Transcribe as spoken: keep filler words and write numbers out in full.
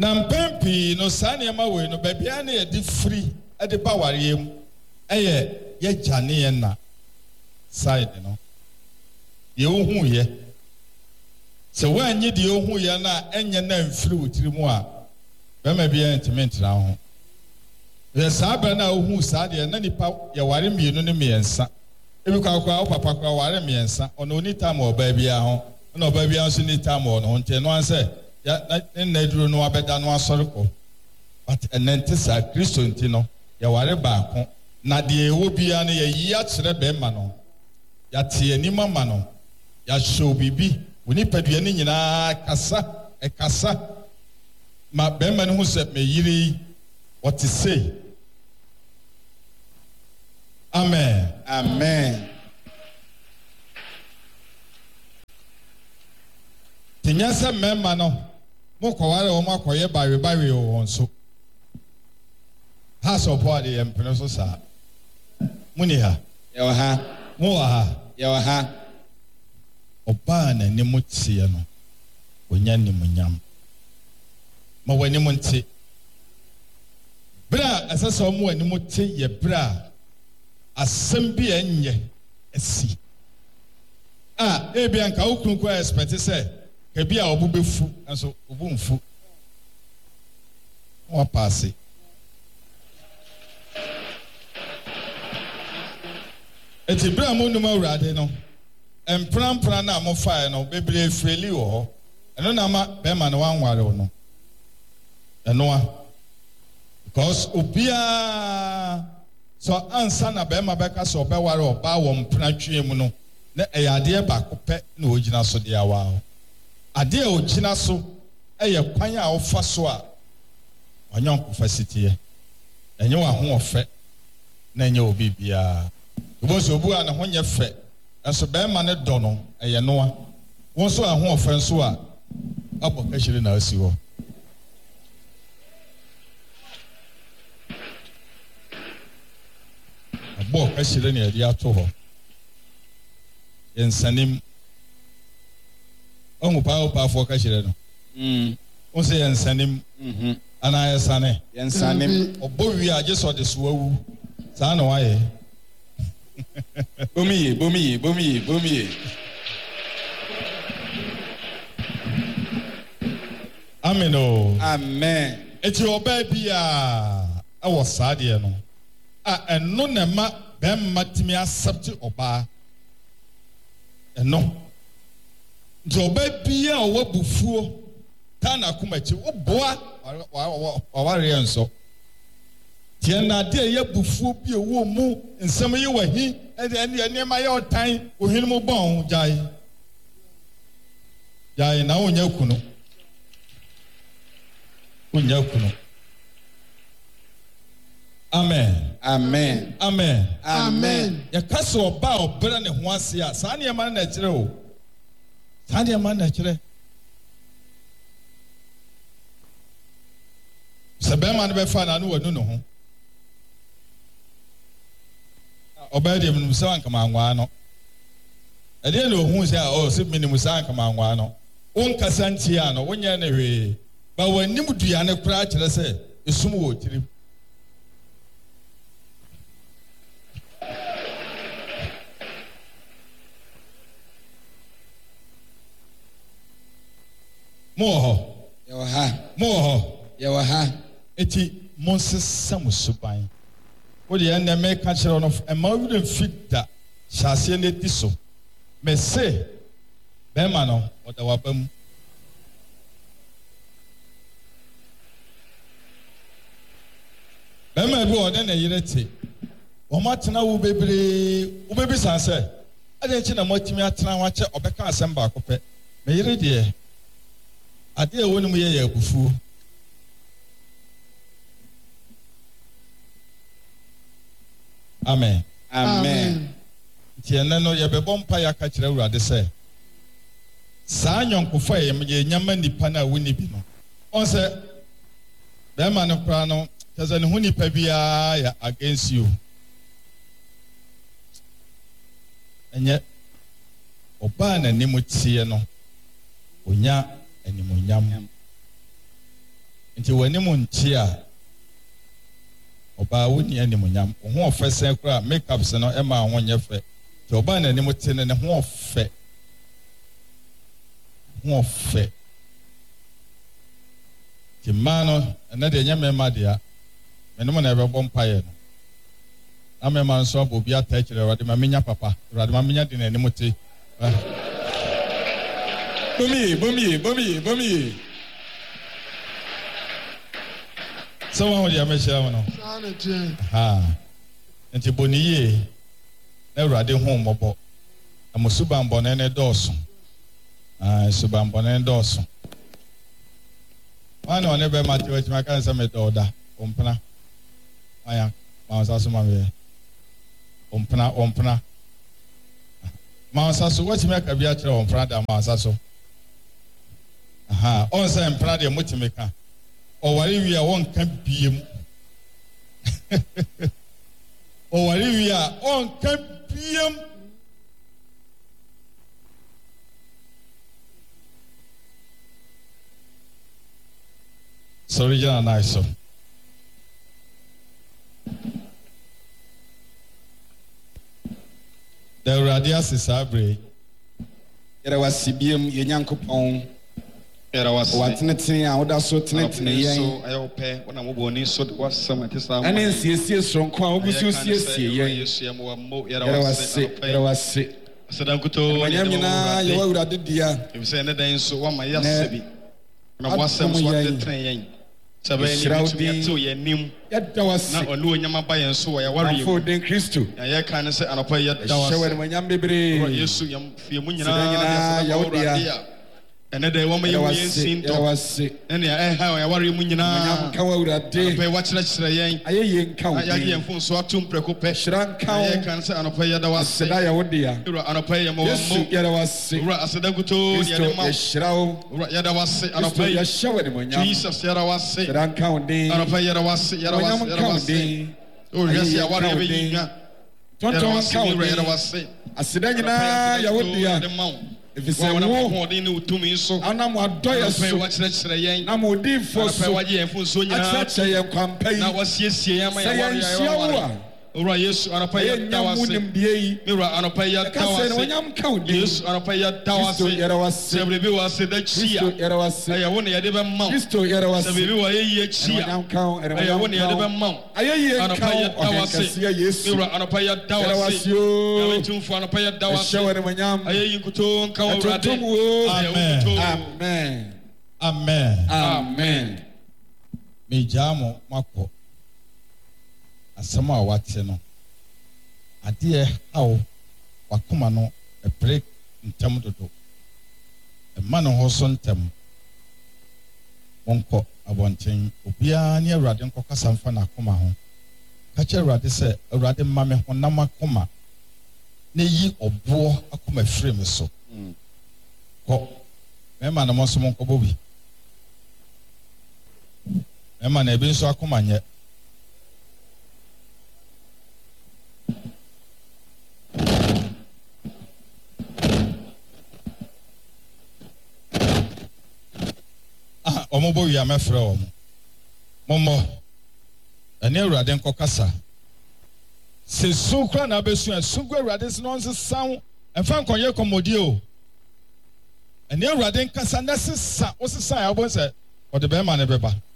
na mpempi no sane ma we no babia na ye di free e de ba warem eye ye jane ye na side no ye ohu ye se wanyi de ohu ye na enye na mfiri wotiri mu a be ma bia intimate na ho ye sabe na ohu sade na nipa ye ware mienu ne miensa ebi kwa kwa papa kwa ware miensa ono oni time oba bia ho na oba bia so ni time ono nte no anse ya na duro no abeda no asoreko but enente sa Kristo nti no ya ware baako na de ewo bia no ya yi a kire be ma no ya tie ni mama no ya show bibi woni padua ni nyina kasa e kasa ma be ma no hu se me yiri what to say. Amen. Amen. Tinyasa memma no mo kware o mo akoye bawe bawe o won so. Ha so po ade empene so sa. Muni ha. Ye wa ha. Mo wa ha. Ye wa ha. Oba na ni mutie no. Onya ni munyam. Ma wani munti. Bra asasa mo wani mutie ye bra. Asem bi enye esi. Ah, e bia nka okun ko expect say ka bia obu befu enso obu mfu. Wa passe. Eti bra mo numa urade no. Empran pran na mo fa no bebre freli wo ho. Eno na ma be ma no wanware wo no. Eno a because obia so ansa na be ma be ka so be ware oba wo mpra twe mu no na eyade ba kope na ogina so de awa ade a ogina so eye kwan a ofa so a onyon ko fasitiye enye wa ho ofe na enye obi bia obo so obu a na ho nye fe enso be ma ne do no eye no a won so a ho ofe nso a abo ka shiri na asi ho abo ka shiri na edi ato ho yensanim ongu pa pa fo ka shire no mm on se yensanim mhm ana yesane yensanim obo wi age so de so awu sa na waye bomiye bomiye bomiye bomiye amen o amen eti oba bia a wo sade no a eno na ma be matimi accept oba eno joba bia owa bufuo ta na kumachi oboa waware enso tie na de ye bufuo bi ewo mu nsem ye wahi ene ene ma ye otan ohinu mu bon jai jai na onya kunu onya kunu amen amen amen amen ya kaso oba obra ne ho ase a sa ne ma na kire o sa ne ma na kire sebe ma ne be fa na no wanu no ho oba de mu sa anka ma anwa no e de no hu se a o se minimu sa anka ma anwa no won kasanti a no wonya ne hwe ba wanim dua ne kura kire se esum wo tiri Moho, Yawaha, Moho, Yawaha, eti Moses Samusubai. What the end make catcher of a mouth fit that shall see it so. May say, Bemano, what the wabum. Bema go then a unity. Omatana will be Ubaby Sansa. I didn't know what me at Tanawacha or Becca Samba Cope. May you dear. I dear one me a bufu. Amen. Amen. Tiana no ya be bompa ya ka kire urade se. Saa nyonkofa ye me nyama nipa na woni bi no. On se be ma no kra no teze ne hu nipa bia ya against you. Enye oba na nimutie no onya animonyam nti wani mu nti a oba woni animunyam ho ofese kra makeups no e ma ho nyefe ti oba na anim te ne ho ofe ho ofe ti mano na de nyame ma dia menom na ebe bompaye no ame man so obi ata kire wade ma menya papa wade ma menya de na anim te bomi bomi bomi bomi someone with your message no ha nti boniye na wade ho mobo amusuba mbone ne doso ah suba mbone ne doso wana one be mate wati maka nsa me doda ompna aya ma nsa so ma me ompna ompna ma nsa so wati maka bia kire ompna da ma nsa so aha on sa mpna de mutimeka o wari wi a won kan biem o wari wi a on kan biem sorry jana nice so the radius is abre era wasibiem ye nyankopon era was watnete a woda so tenetene yen so ayope wona mo boni so wasam atisa ane nsiesie sonko a ogusu siesie yen yesu ya mo mo era was era was sedankuto wanyamina ye wawurade dia ebise ne dan so wa ma yasebi na wasam so watnetene yen sabe ni bitumi to ye nim yada was na onu onyama ba yen so ya ware for den Kristo ya ye kan se anopa yada was shewe manyam bebre yesu yam fie mu nyina ya wodia ene de wo me yen sinto ene ya ha ya ware mu nyina manyam ka wawurade pe wa kire kire yen ayeye nka wo ya ye mfun so atum preko pe shran ka wo ya kan se anopa yada was seda ya wodia ura anopa ye mo yesu yada was ura aseda guto ya de ma ya shrawo ura yada was anopa ya shewe manyam Jesus yada was shran ka wo de anopa yada was yada was yada was o yes ya ware be yinya tonton ka wo yada was aseda nyina ya wodia efise wo hodin ni utumi so anam adoye so wa kire kire yen na modi fo so wa je enfun so nyina achacha yen kwampa yi na wasiesie ya ma ya ware ya ware ora yesu anapa ya dawase mira anapa ya dawase yesu anapa ya dawase sebrebe wa se da chia aya wona ya de be maw sebrebe wa ye ye chia aya wona ya de be maw anapa ya dawase mira anapa ya dawase ya tumfu anapa ya dawase aya yinkuto nka wa urade amen amen amen amen me jamo mako asama wate no ade hawo wakoma no e break ntam dodo e ma no ho so ntam wonko abonten obia ne awurade nko kasa mfa na akoma ho ka che awurade se awurade ma me ho nam akoma na yi obo akoma firi me so ko me ma no mo so monko bobi me ma na ebi nso akoma nye omobo wi amefre omo momo ene awurade nko kasa se sukra na besu asugu awurade se no nse san emfa nkonye komodi o ene awurade nkasa na sesa osesa ya bo se o de be ma ne beba